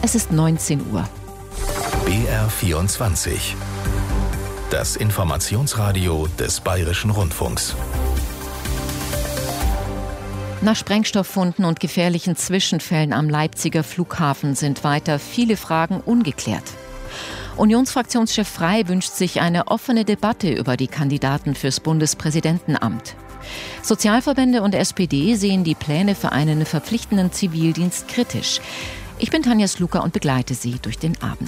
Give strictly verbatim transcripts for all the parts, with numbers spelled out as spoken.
Es ist neunzehn Uhr. B R vierundzwanzig. Das Informationsradio des Bayerischen Rundfunks. Nach Sprengstofffunden und gefährlichen Zwischenfällen am Leipziger Flughafen sind weiter viele Fragen ungeklärt. Unionsfraktionschef Frey wünscht sich eine offene Debatte über die Kandidaten fürs Bundespräsidentenamt. Sozialverbände und S P D sehen die Pläne für einen verpflichtenden Zivildienst kritisch. Ich bin Tanja Sluka und begleite Sie durch den Abend.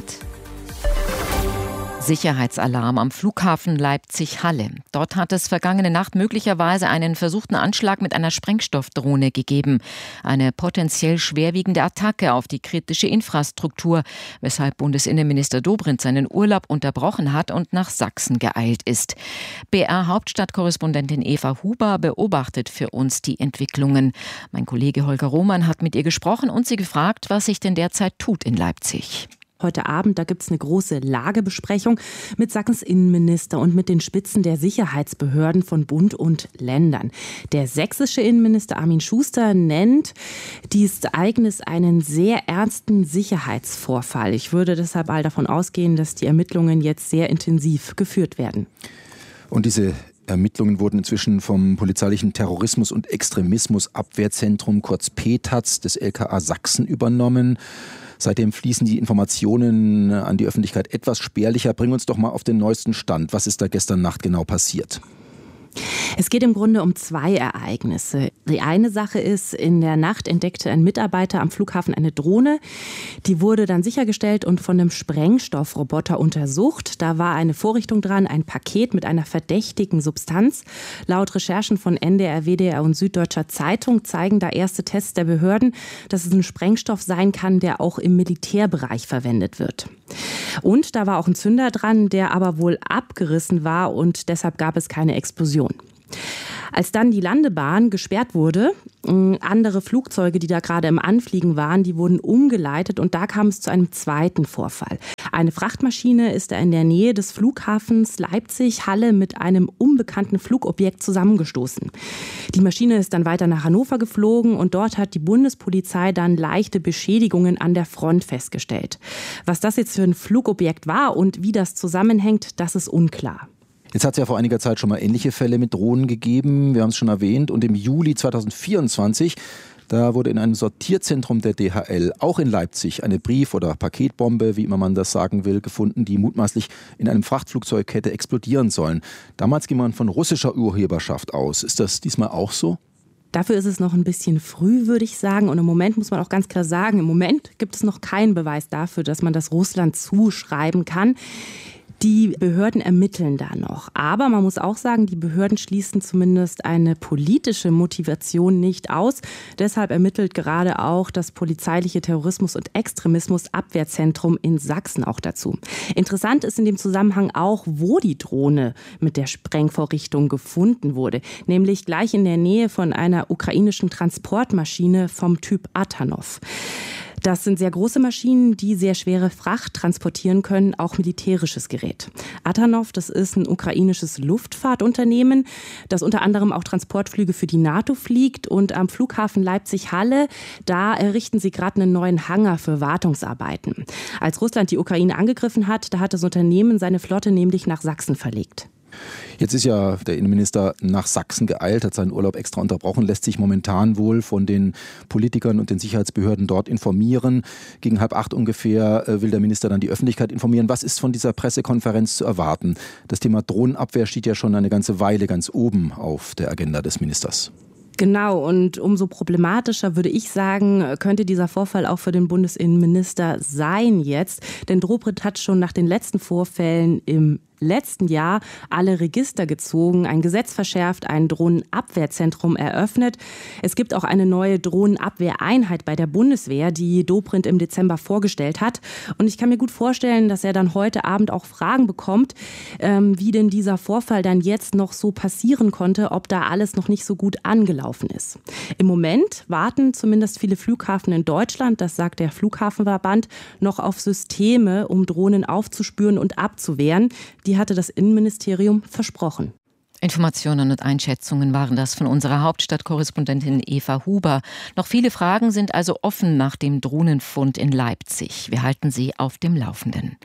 Sicherheitsalarm am Flughafen Leipzig-Halle. Dort hat es vergangene Nacht möglicherweise einen versuchten Anschlag mit einer Sprengstoffdrohne gegeben. Eine potenziell schwerwiegende Attacke auf die kritische Infrastruktur, weshalb Bundesinnenminister Dobrindt seinen Urlaub unterbrochen hat und nach Sachsen geeilt ist. B R-Hauptstadtkorrespondentin Eva Huber beobachtet für uns die Entwicklungen. Mein Kollege Holger Roman hat mit ihr gesprochen und sie gefragt, was sich denn derzeit tut in Leipzig. Heute Abend, da gibt es eine große Lagebesprechung mit Sachsens Innenminister und mit den Spitzen der Sicherheitsbehörden von Bund und Ländern. Der sächsische Innenminister Armin Schuster nennt dieses Ereignis einen sehr ernsten Sicherheitsvorfall. Ich würde deshalb all davon ausgehen, dass die Ermittlungen jetzt sehr intensiv geführt werden. Und diese Ermittlungen wurden inzwischen vom polizeilichen Terrorismus- und Extremismusabwehrzentrum, kurz P T A Z, des L K A Sachsen übernommen. Seitdem fließen die Informationen an die Öffentlichkeit etwas spärlicher. Bring uns doch mal auf den neuesten Stand. Was ist da gestern Nacht genau passiert? Es geht im Grunde um zwei Ereignisse. Die eine Sache ist, in der Nacht entdeckte ein Mitarbeiter am Flughafen eine Drohne. Die wurde dann sichergestellt und von einem Sprengstoffroboter untersucht. Da war eine Vorrichtung dran, ein Paket mit einer verdächtigen Substanz. Laut Recherchen von N D R, W D R und Süddeutscher Zeitung zeigen da erste Tests der Behörden, dass es ein Sprengstoff sein kann, der auch im Militärbereich verwendet wird. Und da war auch ein Zünder dran, der aber wohl abgerissen war und deshalb gab es keine Explosion. Als dann die Landebahn gesperrt wurde, andere Flugzeuge, die da gerade im Anfliegen waren, die wurden umgeleitet und da kam es zu einem zweiten Vorfall. Eine Frachtmaschine ist da in der Nähe des Flughafens Leipzig-Halle mit einem unbekannten Flugobjekt zusammengestoßen. Die Maschine ist dann weiter nach Hannover geflogen und dort hat die Bundespolizei dann leichte Beschädigungen an der Front festgestellt. Was das jetzt für ein Flugobjekt war und wie das zusammenhängt, das ist unklar. Jetzt hat es ja vor einiger Zeit schon mal ähnliche Fälle mit Drohnen gegeben, wir haben es schon erwähnt. Und im Juli zweitausendvierundzwanzig, da wurde in einem Sortierzentrum der D H L, auch in Leipzig, eine Brief- oder Paketbombe, wie immer man das sagen will, gefunden, die mutmaßlich in einem Frachtflugzeug hätte explodieren sollen. Damals ging man von russischer Urheberschaft aus. Ist das diesmal auch so? Dafür ist es noch ein bisschen früh, würde ich sagen. Und im Moment muss man auch ganz klar sagen, im Moment gibt es noch keinen Beweis dafür, dass man das Russland zuschreiben kann. Die Behörden ermitteln da noch. Aber man muss auch sagen, die Behörden schließen zumindest eine politische Motivation nicht aus. Deshalb ermittelt gerade auch das polizeiliche Terrorismus- und Extremismusabwehrzentrum in Sachsen auch dazu. Interessant ist in dem Zusammenhang auch, wo die Drohne mit der Sprengvorrichtung gefunden wurde. Nämlich gleich in der Nähe von einer ukrainischen Transportmaschine vom Typ Atanov. Das sind sehr große Maschinen, die sehr schwere Fracht transportieren können, auch militärisches Gerät. Atanov, das ist ein ukrainisches Luftfahrtunternehmen, das unter anderem auch Transportflüge für die NATO fliegt. Und am Flughafen Leipzig-Halle, da errichten sie gerade einen neuen Hangar für Wartungsarbeiten. Als Russland die Ukraine angegriffen hat, da hat das Unternehmen seine Flotte nämlich nach Sachsen verlegt. Jetzt ist ja der Innenminister nach Sachsen geeilt, hat seinen Urlaub extra unterbrochen, lässt sich momentan wohl von den Politikern und den Sicherheitsbehörden dort informieren. Gegen halb acht ungefähr will der Minister dann die Öffentlichkeit informieren. Was ist von dieser Pressekonferenz zu erwarten? Das Thema Drohnenabwehr steht ja schon eine ganze Weile ganz oben auf der Agenda des Ministers. Genau, und umso problematischer, würde ich sagen, könnte dieser Vorfall auch für den Bundesinnenminister sein jetzt. Denn Dobrindt hat schon nach den letzten Vorfällen im letzten Jahr alle Register gezogen, ein Gesetz verschärft, ein Drohnenabwehrzentrum eröffnet. Es gibt auch eine neue Drohnenabwehreinheit bei der Bundeswehr, die Dobrindt im Dezember vorgestellt hat. Und ich kann mir gut vorstellen, dass er dann heute Abend auch Fragen bekommt, ähm, wie denn dieser Vorfall dann jetzt noch so passieren konnte, ob da alles noch nicht so gut angelaufen ist. Im Moment warten zumindest viele Flughafen in Deutschland, das sagt der Flughafenverband, noch auf Systeme, um Drohnen aufzuspüren und abzuwehren. Die hatte das Innenministerium versprochen. Informationen und Einschätzungen waren das von unserer Hauptstadtkorrespondentin Eva Huber. Noch viele Fragen sind also offen nach dem Drohnenfund in Leipzig. Wir halten Sie auf dem Laufenden.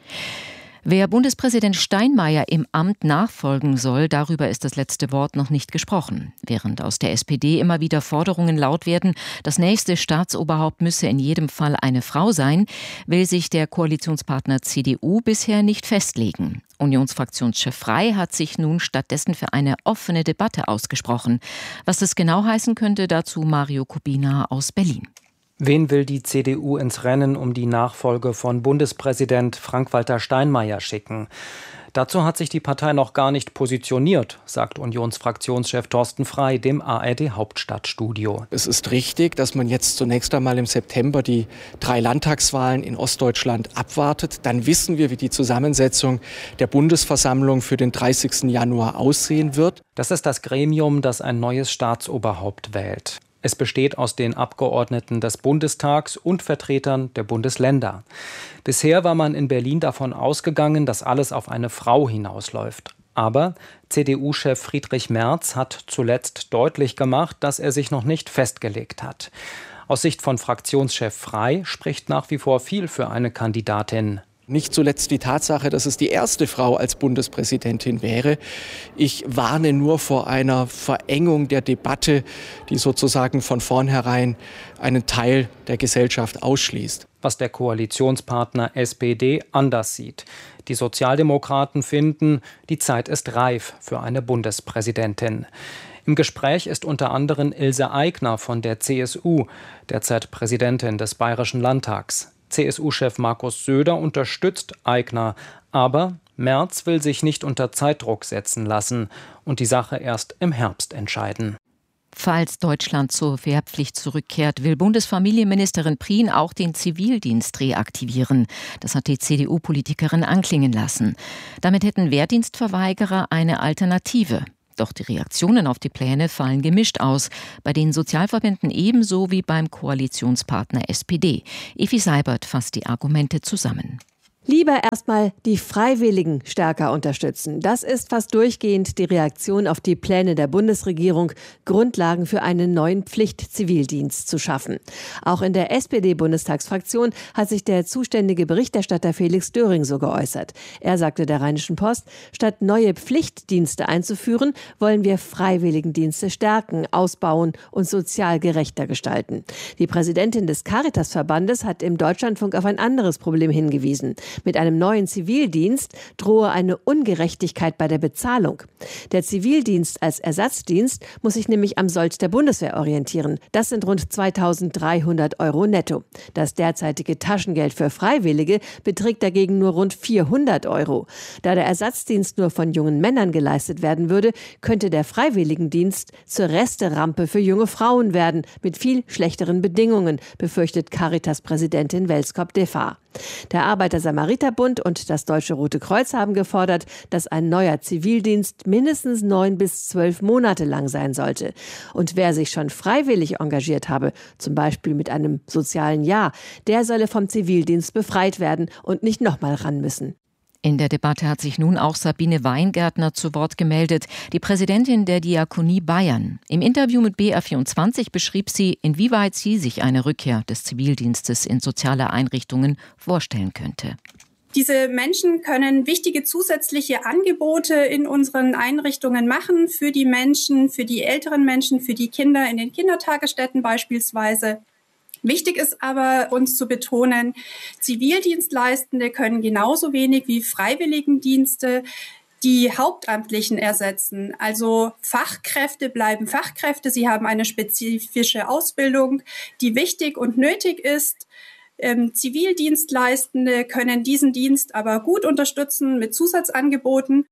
Wer Bundespräsident Steinmeier im Amt nachfolgen soll, darüber ist das letzte Wort noch nicht gesprochen. Während aus der S P D immer wieder Forderungen laut werden, das nächste Staatsoberhaupt müsse in jedem Fall eine Frau sein, will sich der Koalitionspartner C D U bisher nicht festlegen. Unionsfraktionschef Frey hat sich nun stattdessen für eine offene Debatte ausgesprochen. Was das genau heißen könnte, dazu Mario Kubina aus Berlin. Wen will die C D U ins Rennen um die Nachfolge von Bundespräsident Frank-Walter Steinmeier schicken? Dazu hat sich die Partei noch gar nicht positioniert, sagt Unionsfraktionschef Thorsten Frey dem A R D-Hauptstadtstudio. Es ist richtig, dass man jetzt zunächst einmal im September die drei Landtagswahlen in Ostdeutschland abwartet. Dann wissen wir, wie die Zusammensetzung der Bundesversammlung für den dreißigsten Januar aussehen wird. Das ist das Gremium, das ein neues Staatsoberhaupt wählt. Es besteht aus den Abgeordneten des Bundestags und Vertretern der Bundesländer. Bisher war man in Berlin davon ausgegangen, dass alles auf eine Frau hinausläuft. Aber C D U-Chef Friedrich Merz hat zuletzt deutlich gemacht, dass er sich noch nicht festgelegt hat. Aus Sicht von Fraktionschef Frey spricht nach wie vor viel für eine Kandidatin. Nicht zuletzt die Tatsache, dass es die erste Frau als Bundespräsidentin wäre. Ich warne nur vor einer Verengung der Debatte, die sozusagen von vornherein einen Teil der Gesellschaft ausschließt. Was der Koalitionspartner S P D anders sieht. Die Sozialdemokraten finden, die Zeit ist reif für eine Bundespräsidentin. Im Gespräch ist unter anderem Ilse Aigner von der C S U, derzeit Präsidentin des Bayerischen Landtags. C S U-Chef Markus Söder unterstützt Aigner, aber Merz will sich nicht unter Zeitdruck setzen lassen und die Sache erst im Herbst entscheiden. Falls Deutschland zur Wehrpflicht zurückkehrt, will Bundesfamilienministerin Prien auch den Zivildienst reaktivieren. Das hat die C D U-Politikerin anklingen lassen. Damit hätten Wehrdienstverweigerer eine Alternative. Doch die Reaktionen auf die Pläne fallen gemischt aus, bei den Sozialverbänden ebenso wie beim Koalitionspartner S P D. Evi Seibert fasst die Argumente zusammen. Lieber erstmal die Freiwilligen stärker unterstützen. Das ist fast durchgehend die Reaktion auf die Pläne der Bundesregierung, Grundlagen für einen neuen Pflichtzivildienst zu schaffen. Auch in der S P D-Bundestagsfraktion hat sich der zuständige Berichterstatter Felix Döring so geäußert. Er sagte der Rheinischen Post, statt neue Pflichtdienste einzuführen, wollen wir Freiwilligendienste stärken, ausbauen und sozial gerechter gestalten. Die Präsidentin des Caritas-Verbandes hat im Deutschlandfunk auf ein anderes Problem hingewiesen. Mit einem neuen Zivildienst drohe eine Ungerechtigkeit bei der Bezahlung. Der Zivildienst als Ersatzdienst muss sich nämlich am Sold der Bundeswehr orientieren. Das sind rund zweitausenddreihundert Euro netto. Das derzeitige Taschengeld für Freiwillige beträgt dagegen nur rund vierhundert Euro. Da der Ersatzdienst nur von jungen Männern geleistet werden würde, könnte der Freiwilligendienst zur Resterampe für junge Frauen werden, mit viel schlechteren Bedingungen, befürchtet Caritas-Präsidentin Welskop-Defar. Der Arbeiter-Samariter-Bund und das Deutsche Rote Kreuz haben gefordert, dass ein neuer Zivildienst mindestens neun bis zwölf Monate lang sein sollte. Und wer sich schon freiwillig engagiert habe, zum Beispiel mit einem sozialen Jahr, der solle vom Zivildienst befreit werden und nicht nochmal ran müssen. In der Debatte hat sich nun auch Sabine Weingärtner zu Wort gemeldet, die Präsidentin der Diakonie Bayern. Im Interview mit B R vierundzwanzig beschrieb sie, inwieweit sie sich eine Rückkehr des Zivildienstes in soziale Einrichtungen vorstellen könnte. Diese Menschen können wichtige zusätzliche Angebote in unseren Einrichtungen machen, für die Menschen, für die älteren Menschen, für die Kinder in den Kindertagesstätten beispielsweise. Wichtig ist aber, uns zu betonen, Zivildienstleistende können genauso wenig wie Freiwilligendienste die Hauptamtlichen ersetzen. Also Fachkräfte bleiben Fachkräfte. Sie haben eine spezifische Ausbildung, die wichtig und nötig ist. Ähm, Zivildienstleistende können diesen Dienst aber gut unterstützen mit Zusatzangeboten.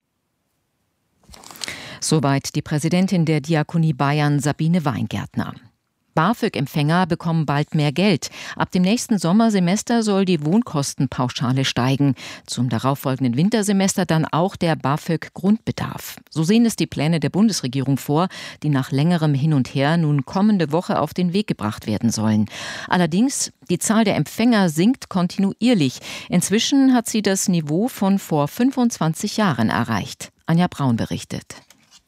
Soweit die Präsidentin der Diakonie Bayern, Sabine Weingärtner. BAföG-Empfänger bekommen bald mehr Geld. Ab dem nächsten Sommersemester soll die Wohnkostenpauschale steigen. Zum darauffolgenden Wintersemester dann auch der BAföG-Grundbedarf. So sehen es die Pläne der Bundesregierung vor, die nach längerem Hin und Her nun kommende Woche auf den Weg gebracht werden sollen. Allerdings, die Zahl der Empfänger sinkt kontinuierlich. Inzwischen hat sie das Niveau von vor fünfundzwanzig Jahren erreicht. Anja Braun berichtet.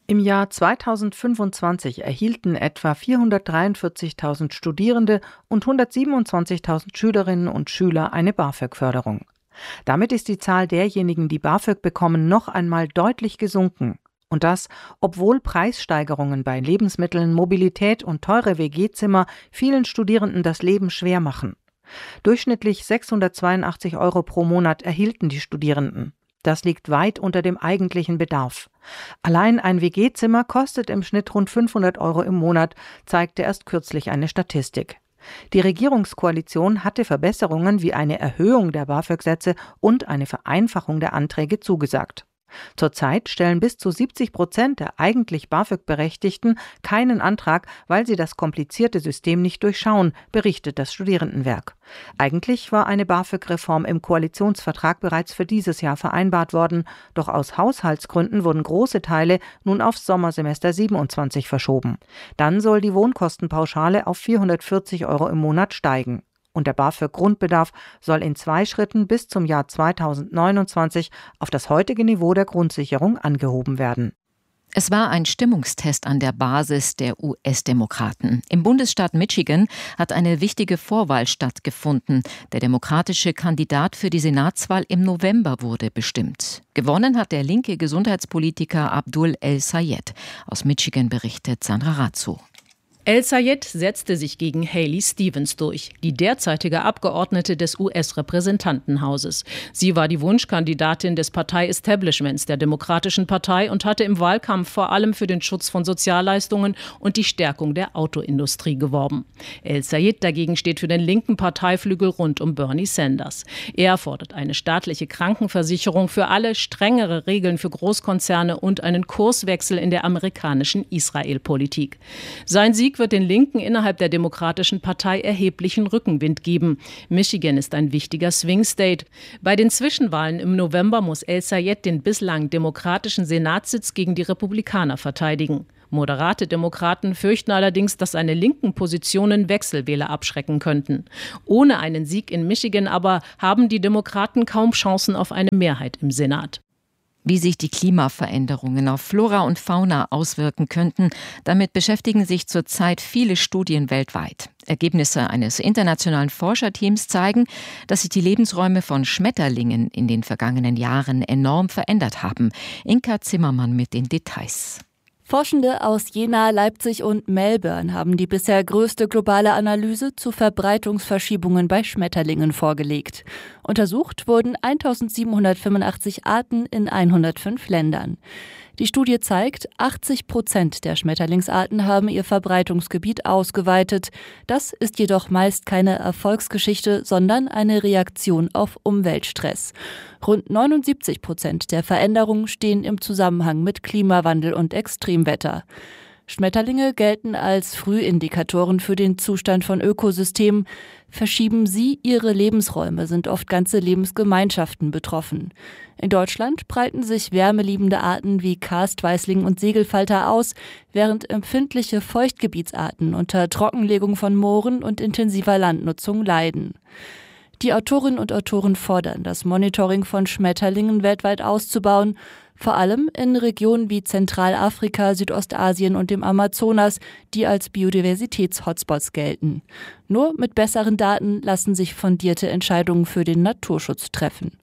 Im Jahr zweitausendfünfundzwanzig erhielten etwa vierhundertdreiundvierzigtausend Studierende und hundertsiebenundzwanzigtausend Schülerinnen und Schüler eine BAföG-Förderung. Damit ist die Zahl derjenigen, die BAföG bekommen, noch einmal deutlich gesunken. Und das, obwohl Preissteigerungen bei Lebensmitteln, Mobilität und teure W G-Zimmer vielen Studierenden das Leben schwer machen. Durchschnittlich sechshundertzweiundachtzig Euro pro Monat erhielten die Studierenden. Das liegt weit unter dem eigentlichen Bedarf. Allein ein W G-Zimmer kostet im Schnitt rund fünfhundert Euro im Monat, zeigte erst kürzlich eine Statistik. Die Regierungskoalition hatte Verbesserungen wie eine Erhöhung der BAföG-Sätze und eine Vereinfachung der Anträge zugesagt. Zurzeit stellen bis zu siebzig Prozent der eigentlich BAföG-Berechtigten keinen Antrag, weil sie das komplizierte System nicht durchschauen, berichtet das Studierendenwerk. Eigentlich war eine BAföG-Reform im Koalitionsvertrag bereits für dieses Jahr vereinbart worden, doch aus Haushaltsgründen wurden große Teile nun aufs Sommersemester siebenundzwanzig verschoben. Dann soll die Wohnkostenpauschale auf vierhundertvierzig Euro im Monat steigen. Und der BAföG-Grundbedarf soll in zwei Schritten bis zum Jahr zweitausendneunundzwanzig auf das heutige Niveau der Grundsicherung angehoben werden. Es war ein Stimmungstest an der Basis der U S-Demokraten. Im Bundesstaat Michigan hat eine wichtige Vorwahl stattgefunden. Der demokratische Kandidat für die Senatswahl im November wurde bestimmt. Gewonnen hat der linke Gesundheitspolitiker Abdul El-Sayed. Aus Michigan berichtet Sandra Razzo. El-Sayed setzte sich gegen Haley Stevens durch, die derzeitige Abgeordnete des U S-Repräsentantenhauses. Sie war die Wunschkandidatin des Partei-Establishments der Demokratischen Partei und hatte im Wahlkampf vor allem für den Schutz von Sozialleistungen und die Stärkung der Autoindustrie geworben. El-Sayed dagegen steht für den linken Parteiflügel rund um Bernie Sanders. Er fordert eine staatliche Krankenversicherung für alle, strengere Regeln für Großkonzerne und einen Kurswechsel in der amerikanischen Israel-Politik. Sein Sieg wird den Linken innerhalb der Demokratischen Partei erheblichen Rückenwind geben. Michigan ist ein wichtiger Swing State. Bei den Zwischenwahlen im November muss El-Sayed den bislang demokratischen Senatssitz gegen die Republikaner verteidigen. Moderate Demokraten fürchten allerdings, dass seine linken Positionen Wechselwähler abschrecken könnten. Ohne einen Sieg in Michigan aber haben die Demokraten kaum Chancen auf eine Mehrheit im Senat. Wie sich die Klimaveränderungen auf Flora und Fauna auswirken könnten, damit beschäftigen sich zurzeit viele Studien weltweit. Ergebnisse eines internationalen Forscherteams zeigen, dass sich die Lebensräume von Schmetterlingen in den vergangenen Jahren enorm verändert haben. Inka Zimmermann mit den Details. Forschende aus Jena, Leipzig und Melbourne haben die bisher größte globale Analyse zu Verbreitungsverschiebungen bei Schmetterlingen vorgelegt. Untersucht wurden eintausendsiebenhundertfünfundachtzig Arten in hundertfünf Ländern. Die Studie zeigt, achtzig Prozent der Schmetterlingsarten haben ihr Verbreitungsgebiet ausgeweitet. Das ist jedoch meist keine Erfolgsgeschichte, sondern eine Reaktion auf Umweltstress. Rund neunundsiebzig Prozent der Veränderungen stehen im Zusammenhang mit Klimawandel und Extremwetter. Schmetterlinge gelten als Frühindikatoren für den Zustand von Ökosystemen. Verschieben sie ihre Lebensräume, sind oft ganze Lebensgemeinschaften betroffen. In Deutschland breiten sich wärmeliebende Arten wie Karstweißling und Segelfalter aus, während empfindliche Feuchtgebietsarten unter Trockenlegung von Mooren und intensiver Landnutzung leiden. Die Autorinnen und Autoren fordern, das Monitoring von Schmetterlingen weltweit auszubauen, vor allem in Regionen wie Zentralafrika, Südostasien und dem Amazonas, die als Biodiversitäts-Hotspots gelten. Nur mit besseren Daten lassen sich fundierte Entscheidungen für den Naturschutz treffen.